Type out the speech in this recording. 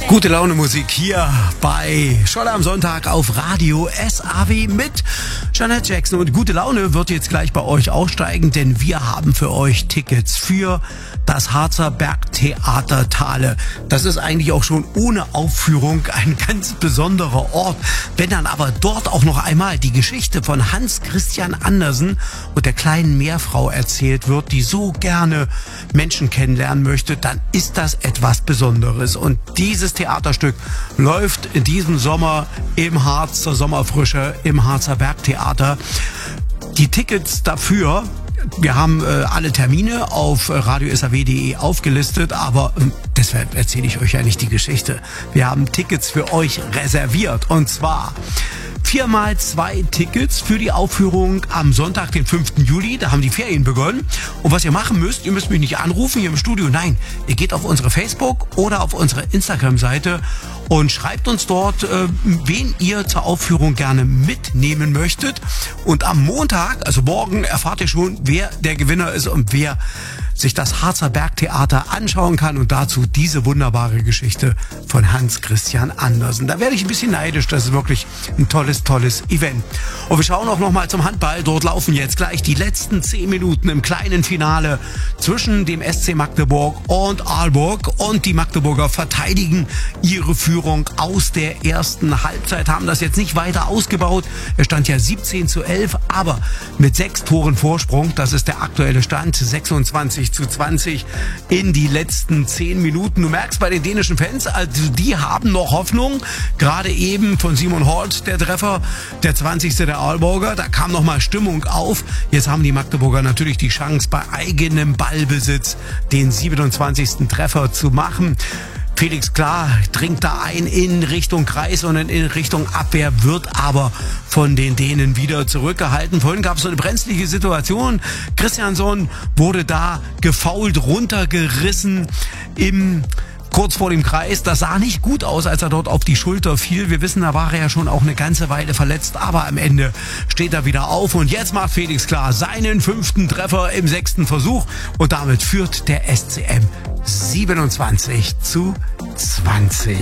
Gute Laune Musik hier bei Scholle am Sonntag auf Radio SAW mit Janet Jackson. Und gute Laune wird jetzt gleich bei euch aussteigen, denn wir haben für euch Tickets für das Harzer Bergtheater Thale. Das ist eigentlich auch schon ohne Aufführung ein ganz besonderer Ort. Wenn dann aber dort auch noch einmal die Geschichte von Hans Christian Andersen und der kleinen Meerfrau erzählt wird, die so gerne Menschen kennenlernen möchte, dann ist das etwas Besonderes. Und dieses Theaterstück läuft in diesem Sommer im Harz zur Sommerfrische im Harzer Bergtheater. Die Tickets dafür, wir haben alle Termine auf radiosaw.de aufgelistet, aber deshalb erzähle ich euch ja nicht die Geschichte. Wir haben Tickets für euch reserviert und zwar 4x2 Tickets für die Aufführung am Sonntag, den 5. Juli. Da haben die Ferien begonnen. Und was ihr machen müsst, ihr müsst mich nicht anrufen hier im Studio. Nein, ihr geht auf unsere Facebook- oder auf unsere Instagram-Seite und schreibt uns dort, wen ihr zur Aufführung gerne mitnehmen möchtet. Und am Montag, also morgen, erfahrt ihr schon, wer der Gewinner ist und wer sich das Harzer Bergtheater anschauen kann und dazu diese wunderbare Geschichte von Hans Christian Andersen. Da werde ich ein bisschen neidisch, das ist wirklich ein tolles Event. Und wir schauen auch noch mal zum Handball. Dort laufen jetzt gleich die letzten 10 Minuten im kleinen Finale zwischen dem SC Magdeburg und Aalborg. Und die Magdeburger verteidigen ihre Führung aus der ersten Halbzeit, haben das jetzt nicht weiter ausgebaut. Es stand ja 17:11, aber mit 6 Toren Vorsprung, das ist der aktuelle Stand, 26:20 in die letzten 10 Minuten. Du merkst bei den dänischen Fans, also die haben noch Hoffnung. Gerade eben von Simon Holt der Treffer, der 20. der Aalborger, da kam noch mal Stimmung auf. Jetzt haben die Magdeburger natürlich die Chance, bei eigenem Ballbesitz den 27. Treffer zu machen. Felix Klar dringt da ein in Richtung Kreis und in Richtung Abwehr, wird aber von den Dänen wieder zurückgehalten. Vorhin gab es so eine brenzlige Situation. Christiansson wurde da gefoult, runtergerissen kurz vor dem Kreis. Das sah nicht gut aus, als er dort auf die Schulter fiel. Wir wissen, da war er ja schon auch eine ganze Weile verletzt, aber am Ende steht er wieder auf und jetzt macht Felix Klar seinen 5. Treffer im 6. Versuch und damit führt der SCM 27:20.